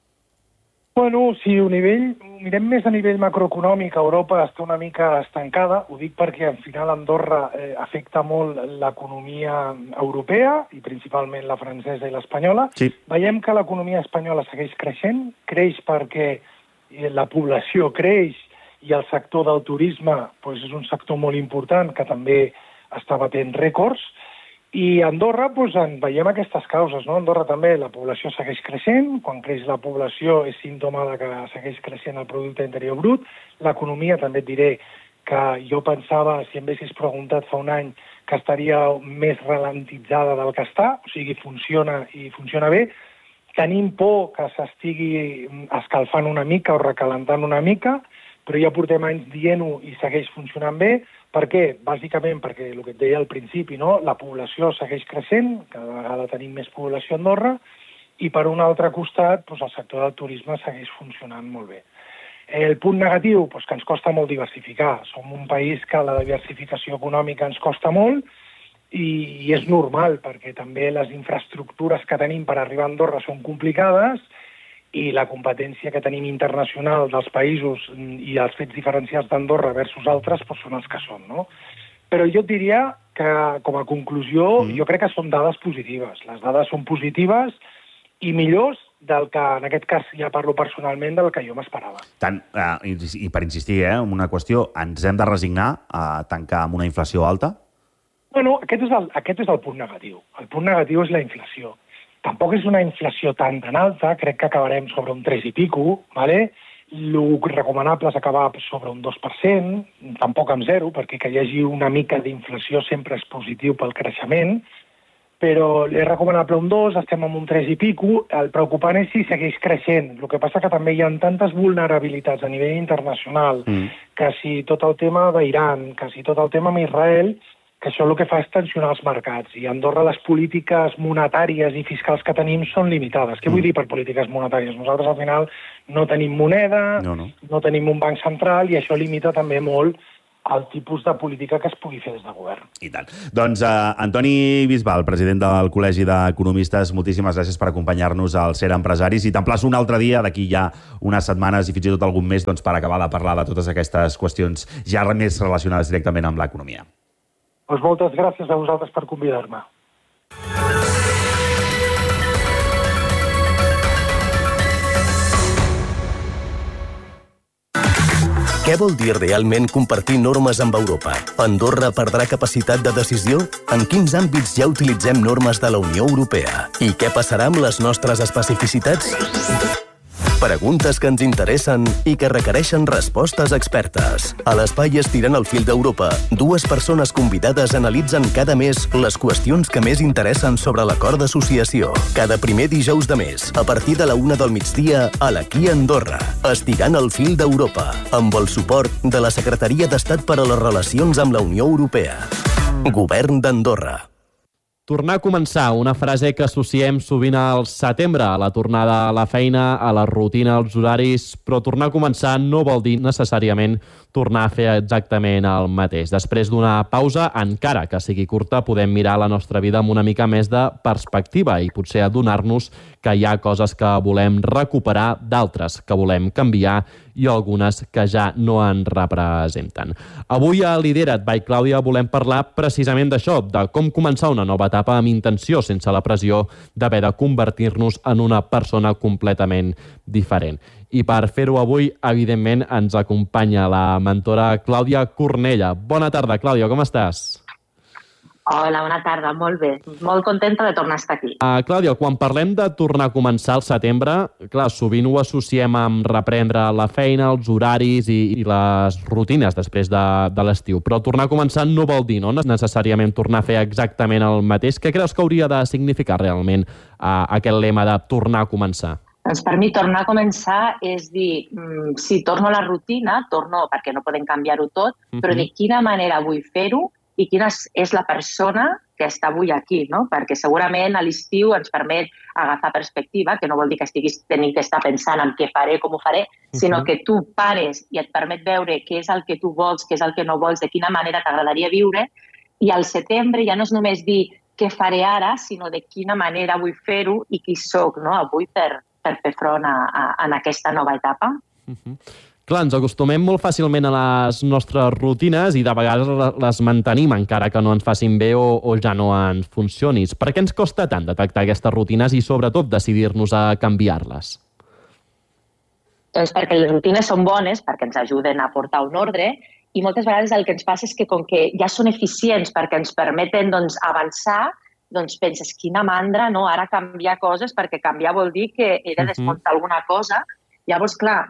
Bueno, si ho mirem més a nivell macroeconòmic, Europa està una mica estancada. Ho dic perquè al final Andorra afecta molt l'economia europea i principalment la francesa i l'espanyola. Sí. Veiem que l'economia espanyola segueix creix perquè la població creix i el sector del turisme doncs, és un sector molt important que també està batent rècords. I a Andorra veiem aquestes causes, no? A Andorra també la població segueix creixent, quan creix la població és símptoma de que segueix creixent el producte interior brut. L'economia també et diré que jo pensava, si em haguessis preguntat fa un any, que estaria més ralentitzada del que està, o sigui, funciona i funciona bé. Tenim por que s'estigui escalfant una mica o recalentant una mica, però ja portem anys dient-ho i segueix funcionant bé. Per què? Bàsicament perquè el que et deia al principi, no? La població segueix creixent, cada vegada tenim més població a Andorra, i per un altre costat el sector del turisme segueix funcionant molt bé. El punt negatiu, que ens costa molt diversificar. Som un país que la diversificació econòmica ens costa molt i és normal, perquè també les infraestructures que tenim per arribar a Andorra són complicades i la competència que tenim internacional dels països i els fets diferencials d'Andorra versus altres són els que són, no? Però jo et diria que, com a conclusió, jo crec que són dades positives. Les dades són positives i millors del que, en aquest cas, ja parlo personalment, del que jo m'esperava. Tant, i per insistir, en una qüestió, ens hem de resignar a tancar amb una inflació alta? Bueno, aquest és el punt negatiu. El punt negatiu és la inflació. Tampoc és una inflació tan alta, crec que acabarem sobre un 3 i pico, ¿vale? El recomanable és acabar sobre un 2%, tampoc amb 0, perquè que hi hagi una mica d'inflació sempre és positiu pel creixement, però és recomanable un 2, estem amb un 3 i pico, el preocupant és si segueix creixent. El que passa que també hi ha tantes vulnerabilitats a nivell internacional, que si tot el tema d'Iran, que si tot el tema amb Israel, que això el que fa és tensionar els mercats. I a Andorra les polítiques monetàries i fiscals que tenim són limitades. Què vull dir per polítiques monetàries? Nosaltres al final no tenim moneda, no tenim un banc central i això limita també molt el tipus de política que es pugui fer des de govern. I tant. Doncs Antoni Bisbal, president del Col·legi d'Economistes, moltíssimes gràcies per acompanyar-nos al Ser Empresaris i t'emplaço un altre dia, d'aquí ja unes setmanes i fins i tot algun mes, doncs, per acabar de parlar de totes aquestes qüestions ja més relacionades directament amb l'economia. Doncs moltes gràcies a vosaltres per convidar-me. Què vol dir realment compartir normes amb Europa? Andorra perdrà capacitat de decisió? En quins àmbits ja utilitzem normes de la Unió Europea? I què passarà amb les nostres especificitats? Preguntes que ens interessen i que requereixen respostes expertes. A l'Espai Estirant el Fil d'Europa, dues persones convidades analitzen cada mes les qüestions que més interessen sobre l'acord d'associació. Cada primer dijous de mes, a partir de la 1 del migdia, a l'Aquí Andorra. Estirant el Fil d'Europa, amb el suport de la Secretaria d'Estat per a les Relacions amb la Unió Europea. Govern d'Andorra. Tornar a començar, una frase que associem sovint al setembre, a la tornada a la feina, a la rutina, als horaris, però tornar a començar no vol dir necessàriament tornar a fer exactament el mateix. Després d'una pausa, encara que sigui curta, podem mirar la nostra vida amb una mica més de perspectiva i potser adonar-nos que hi ha coses que volem recuperar, d'altres que volem canviar i algunes que ja no ens representen. Avui a Lidera't by Clàudia volem parlar precisament d'això, de com començar una nova etapa amb intenció, sense la pressió d'haver de convertir-nos en una persona completament diferent. I per fer-ho avui, evidentment, ens acompanya la mentora Clàudia Cornella. Bona tarda, Clàudia, com estàs? Hola, bona tarda, molt bé. Molt contenta de tornar a estar aquí. Clàudia, quan parlem de tornar a començar al setembre, clar, sovint ho associem amb reprendre la feina, els horaris i les rutines després de l'estiu. Però tornar a començar no vol dir, no necessàriament tornar a fer exactament el mateix. Què creus que hauria de significar realment aquest lema de tornar a començar? Doncs per mi tornar a començar és dir, si torno a la rutina, torno perquè no podem canviar-ho tot, però de quina manera vull fer-ho i quina és la persona que està avui aquí, no? Perquè segurament a l'estiu ens permet agafar perspectiva, que no vol dir que estiguis tenint que estar pensant en què faré, com ho faré, sinó que tu pares i et permet veure què és el que tu vols, què és el que no vols, de quina manera t'agradaria viure, i al setembre ja no és només dir què faré ara, sinó de quina manera vull fer-ho i qui soc, no? Avui per fer front a aquesta nova etapa. Clar, ens acostumem molt fàcilment a les nostres rutines i de vegades les mantenim encara que no ens facin bé o ja no ens funcionis. Per què ens costa tant detectar aquestes rutines i sobretot decidir-nos a canviar-les? Doncs perquè les rutines són bones, perquè ens ajuden a portar un ordre i moltes vegades el que ens passa és que com que ja són eficients perquè ens permeten avançar, doncs penses, quina mandra, no? Ara canviar coses, perquè canviar vol dir que he de desmuntar alguna cosa. Llavors, clar,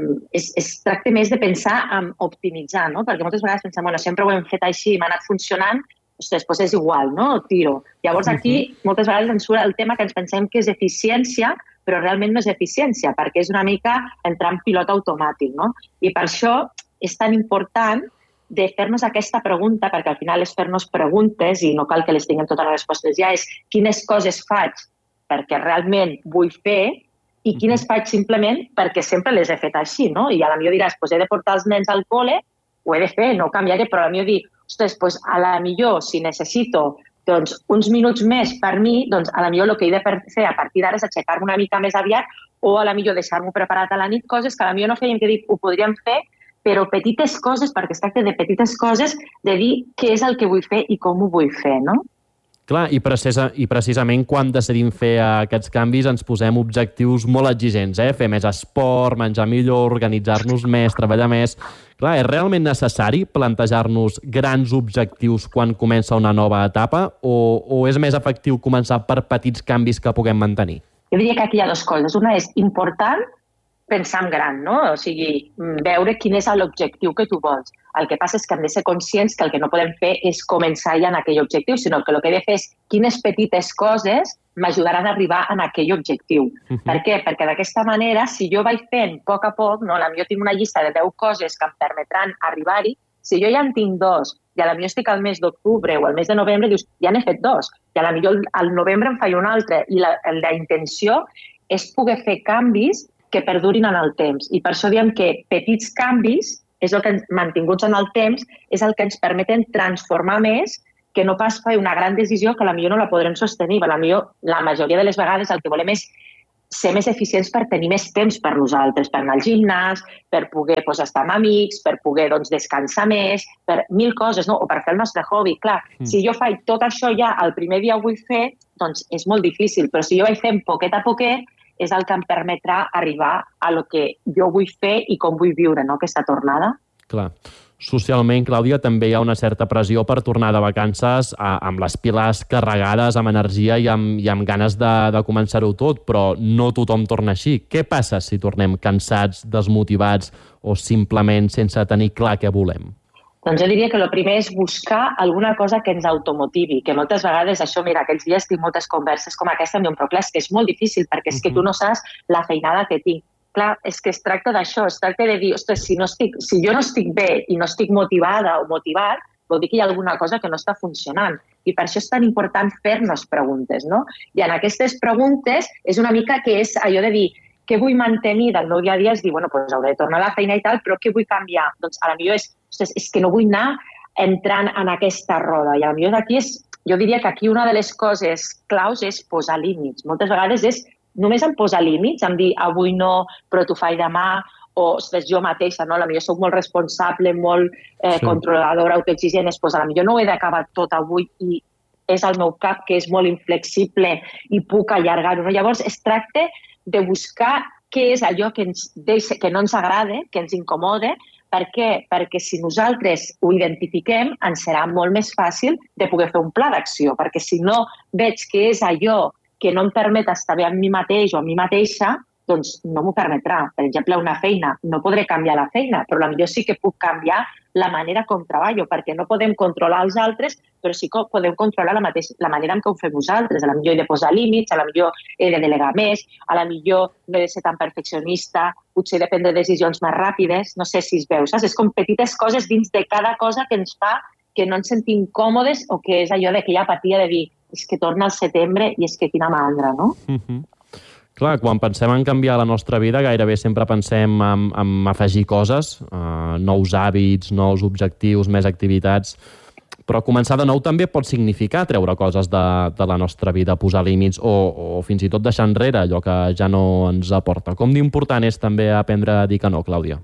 es tracta més de pensar en optimitzar, no? Perquè moltes vegades pensem, bueno, sempre ho hem fet així i m'ha anat funcionant, doncs és igual, no? Tiro. Llavors aquí moltes vegades ens surt el tema que ens pensem que és eficiència, però realment no és eficiència, perquè és una mica entrar en pilot automàtic, no? I per això és tan important de fer-nos aquesta pregunta, perquè al final és fer-nos preguntes i no cal que les tinguem totes les respostes ja, és quines coses faig perquè realment vull fer i quines faig simplement perquè sempre les he fet així, no? I potser diràs, he de portar els nens al col·le, ho he de fer, no ho canviaré, però potser dir, ostres, potser si necessito uns minuts més per mi, potser el que he de fer a partir d'ara és aixecar-me una mica més aviat o potser deixar-m'ho preparat a la nit, coses que potser no fèiem, que dic, ho podríem fer, però petites coses, perquè es tracta de petites coses, de dir què és el que vull fer i com ho vull fer, no? Clar, i precisament quan decidim fer aquests canvis ens posem objectius molt exigents, fer més esport, menjar millor, organitzar-nos més, treballar més. Clar, és realment necessari plantejar-nos grans objectius quan comença una nova etapa o és més efectiu començar per petits canvis que puguem mantenir? Jo diria que aquí hi ha dues coses. Una és important pensar en gran, no? O sigui, veure quin és l'objectiu que tu vols. El que passa és que hem de ser conscients que el que no podem fer és començar ja en aquell objectiu, sinó que el que he de fer és quines petites coses m'ajudaran a arribar a aquell objectiu. Per què? Perquè d'aquesta manera, si jo vaig fent a poc, potser tinc una llista de 10 coses que em permetran arribar-hi, si jo ja en tinc 2 i potser estic al mes d'octubre o al mes de novembre, dius, ja n'he fet 2, i potser al novembre en faig un altre, i la intenció és poder fer canvis que perdurin en el temps. I per això diem que petits canvis, és el que mantinguts en el temps, és el que ens permeten transformar més que no pas fer una gran decisió que potser no la podrem sostenir. Potser la majoria de les vegades el que volem és ser més eficients per tenir més temps per nosaltres, per anar al gimnàs, per poder estar amb amics, per poder descansar més, per 1000 coses, no? O per fer el nostre hobby. Clar, si jo faig tot això ja el primer dia ho vull fer, doncs és molt difícil, però si jo vaig fent poquet a poquet, és el que em permetrà arribar a lo que jo vull fer i com vull viure, no?, aquesta tornada. Clar. Socialment, Clàudia, també hi ha una certa pressió per tornar de vacances amb les piles carregades, amb energia i amb ganes de començar-ho tot, però no tothom torna així. Què passa si tornem cansats, desmotivats o simplement sense tenir clar què volem? Doncs jo diria que el primer és buscar alguna cosa que ens automotivi, que moltes vegades això, mira, aquells dies tinc moltes converses com aquesta, em diuen, però clar, és que és molt difícil, perquè és que tu no saps la feinada que tinc. Clar, és que es tracta d'això, es tracta de dir, ostres, si jo no estic bé i no estic motivada o motivat, vol dir que hi ha alguna cosa que no està funcionant. I per això és tan important fer-nos preguntes, no? I en aquestes preguntes és una mica que és allò de dir, què vull mantenir del meu dia a dia? És dir, bueno, doncs hauré de tornar a la feina i tal, però què vull canviar? Doncs potser és que no vull anar entrant en aquesta roda. I potser d'aquí jo diria que aquí una de les coses claus és posar límits. Moltes vegades és només em posar límits, em dir avui no, però t'ho faig demà, o jo mateixa, no? Potser soc molt responsable, molt controladora, autoexigent, potser no ho he d'acabar tot avui i és el meu cap que és molt inflexible i puc allargar-ho. No? Llavors, es tracta de buscar què és allò que no ens agrada, que ens incomode, Per què? Perquè si nosaltres ho identifiquem, ens serà molt més fàcil de poder fer un pla d'acció, perquè si no veig que és allò que no em permet estar bé amb mi mateix o amb mi mateixa, doncs no m'ho permetrà. Per exemple, una feina. No podré canviar la feina, però potser sí que puc canviar la manera com treballo, perquè no podem controlar els altres, però sí que podem controlar la manera en què ho fem nosaltres. A la millor he de posar límits, a la millor he de delegar més, a la millor no he de ser tan perfeccionista, potser he de prendre decisions més ràpides, no sé si es veu, saps? És com petites coses dins de cada cosa que ens fa que no ens sentim còmodes o que és allò d'aquella apatia de dir és que torna al setembre i és que quina mandra, no? Clar, quan pensem en canviar la nostra vida, gairebé sempre pensem en afegir coses, nous hàbits, nous objectius, més activitats, però començar de nou també pot significar treure coses de la nostra vida, posar límits o fins i tot deixar enrere allò que ja no ens aporta. Com d'important és també aprendre a dir que no, Clàudia?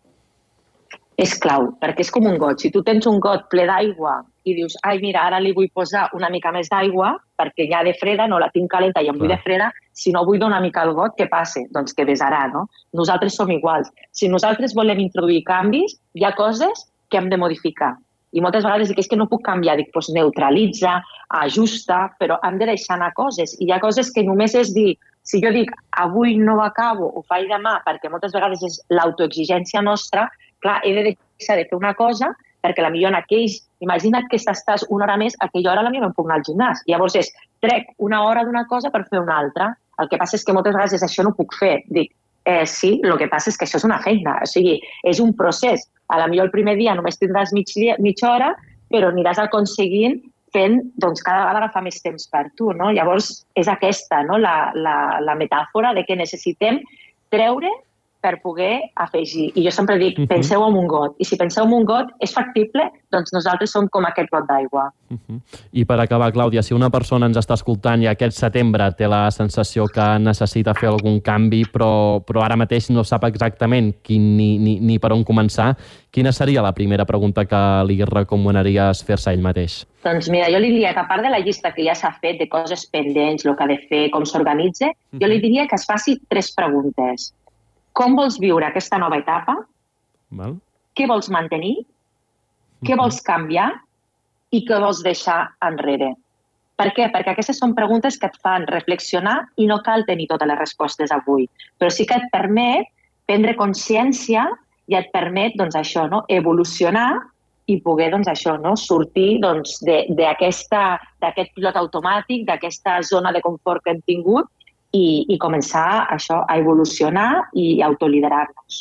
És clau, perquè és com un got. Si tu tens un got ple d'aigua i dius, ai, mira, ara li vull posar una mica més d'aigua perquè ja de freda, no la tinc calenta i em vull de freda, si no vull donar una mica al got, què passa? Doncs que besarà, no? Nosaltres som iguals. Si nosaltres volem introduir canvis, hi ha coses que hem de modificar. I moltes vegades dic, és que no puc canviar, dic, doncs neutralitza, ajusta, però hem de deixar anar coses. I hi ha coses que només és dir, si jo dic, avui no ho acabo, ho faig demà, perquè moltes vegades és l'autoexigència nostra, clar, he de deixar de fer una cosa perquè potser en aquells... Imagina't que estàs una hora més, a aquella hora potser no em puc anar al gimnàs. Llavors trec una hora d'una cosa per fer una altra. El que passa és que moltes vegades això no ho puc fer. Dic, sí, el que passa és que això és una feina. O sigui, és un procés. Potser el primer dia només tindràs mitja hora, però aniràs aconseguint fent, doncs cada vegada agafar més temps per tu, no? Llavors és aquesta, no? La metàfora de que necessitem treure per poder afegir. I jo sempre dic, penseu en un got. I si penseu en un got, és factible, doncs nosaltres som com aquest got d'aigua. I per acabar, Clàudia, si una persona ens està escoltant i aquest setembre té la sensació que necessita fer algun canvi, però ara mateix no sap exactament ni per on començar, quina seria la primera pregunta que li recomanaries fer-se ell mateix? Doncs mira, jo li diria que a part de la llista que ja s'ha fet de coses pendents, el que ha de fer, com s'organitza, jo li diria que es faci 3 preguntes. Com vols viure aquesta nova etapa? Què vols mantenir? Què vols canviar? I què vols deixar enrere? Per què? Perquè aquestes són preguntes que et fan reflexionar i no cal tenir totes les respostes avui. Però sí que et permet prendre consciència i et permet doncs, evolucionar i poder sortir d'aquest pilot automàtic, d'aquesta zona de confort que hem tingut i començar a evolucionar i autoliderar-nos.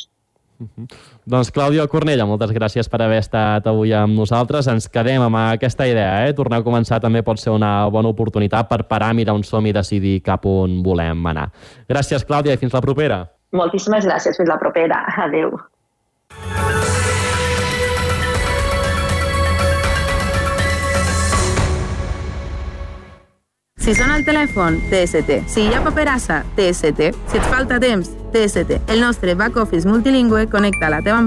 Doncs Clàudia Cornella, moltes gràcies per haver estat avui amb nosaltres. Ens quedem amb aquesta idea, tornar a començar també pot ser una bona oportunitat per parar, mirar on som i decidir cap on volem anar. Gràcies, Clàudia, i fins la propera. Moltíssimes gràcies, fins la propera. Adéu. Si sona el telèfon, TST. Si hi ha paperassa, TST. Si et falta temps, TST. El nostre back office multilingüe connecta la teva